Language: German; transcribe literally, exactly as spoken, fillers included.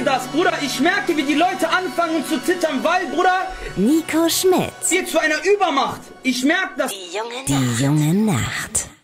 merke das, Bruder. Ich merke, wie die Leute anfangen zu zittern, weil, Bruder... Nico Schmidt ...wird zu einer Übermacht. Ich merke das. Die junge Nacht. Die junge Nacht.